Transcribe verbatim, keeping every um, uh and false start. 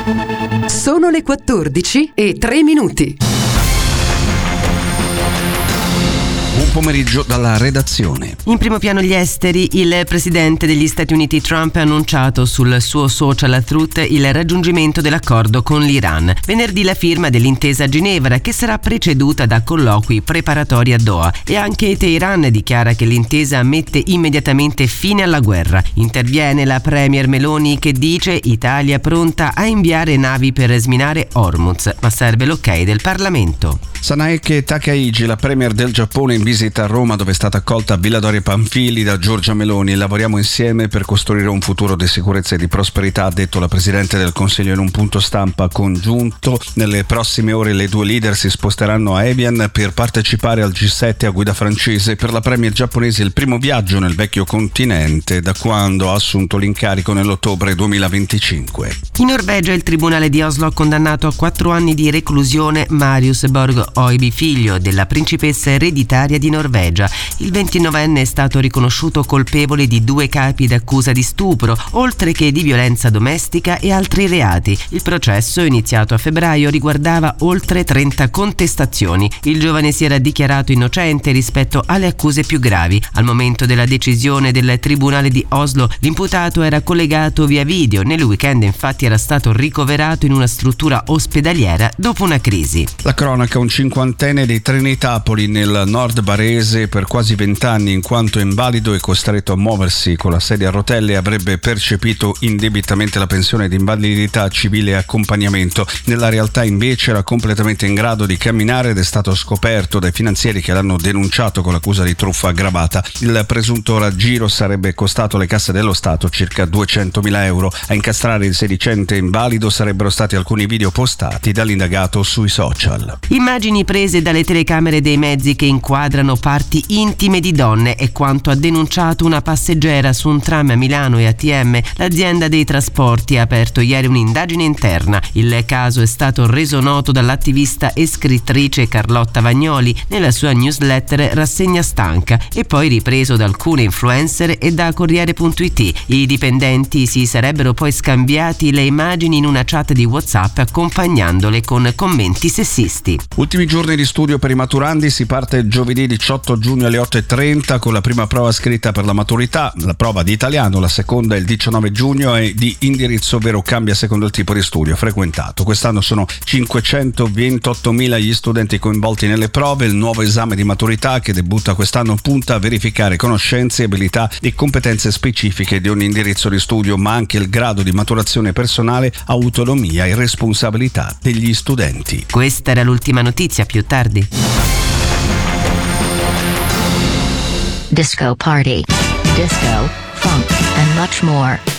Sono le quattordici e tre minuti. Buon pomeriggio dalla redazione. In primo piano gli esteri. Il presidente degli Stati Uniti Trump ha annunciato sul suo social Truth il raggiungimento dell'accordo con l'Iran. Venerdì la firma dell'intesa a Ginevra, che sarà preceduta da colloqui preparatori a Doha, e anche Teheran dichiara che l'intesa mette immediatamente fine alla guerra. Interviene la premier Meloni, che dice: Italia pronta a inviare navi per sminare Hormuz, ma serve l'ok del Parlamento. Sanae Takaichi, la premier del Giappone, in visita a Roma, dove è stata accolta a Villa Doria Pamphili da Giorgia Meloni. Lavoriamo insieme per costruire un futuro di sicurezza e di prosperità, ha detto la Presidente del Consiglio in un punto stampa congiunto. Nelle prossime ore le due leader si sposteranno a Evian per partecipare al G sette a guida francese. Per la premier giapponese il primo viaggio nel vecchio continente da quando ha assunto l'incarico nell'ottobre duemilaventicinque. In Norvegia il tribunale di Oslo ha condannato a quattro anni di reclusione Marius Borg Oiby, figlio della principessa ereditaria di Norvegia. Il ventinovenne è stato riconosciuto colpevole di due capi d'accusa di stupro, oltre che di violenza domestica e altri reati. Il processo, iniziato a febbraio, riguardava oltre trenta contestazioni. Il giovane si era dichiarato innocente rispetto alle accuse più gravi. Al momento della decisione del tribunale di Oslo, l'imputato era collegato via video. Nel weekend, infatti, era stato ricoverato in una struttura ospedaliera dopo una crisi. La cronaca: un cinquantenne di Trinitapoli nel nord barese per quasi vent'anni, in quanto invalido e costretto a muoversi con la sedia a rotelle, avrebbe percepito indebitamente la pensione di invalidità civile e accompagnamento. Nella realtà invece era completamente in grado di camminare ed è stato scoperto dai finanzieri, che l'hanno denunciato con l'accusa di truffa aggravata. Il presunto raggiro sarebbe costato alle casse dello Stato circa duecentomila euro. A incastrare il sedicente invalido sarebbero stati alcuni video postati dall'indagato sui social. Immagini prese dalle telecamere dei mezzi che inquadrano parti intime di donne è quanto ha denunciato una passeggera su un tram a Milano e A T M. L'azienda dei trasporti ha aperto ieri un'indagine interna. Il caso è stato reso noto dall'attivista e scrittrice Carlotta Vagnoli nella sua newsletter Rassegna Stanca, e poi ripreso da alcune influencer e da Corriere punto it. I dipendenti si sarebbero poi scambiati le immagini in una chat di WhatsApp, accompagnandole con commenti sessisti. Ultimi giorni di studio per i maturandi. Si parte giovedì diciotto giugno alle otto e trenta con la prima prova scritta per la maturità, la prova di italiano, la seconda il diciannove giugno e di indirizzo, ovvero cambia secondo il tipo di studio frequentato. Quest'anno sono cinquecentoventottomila gli studenti coinvolti nelle prove. Il nuovo esame di maturità, che debutta quest'anno, punta a verificare conoscenze, abilità e competenze specifiche di ogni indirizzo di studio, ma anche il grado di maturazione personale, autonomia e responsabilità degli studenti. Questa era l'ultima notizia, più tardi. Disco party, disco, funk, and much more.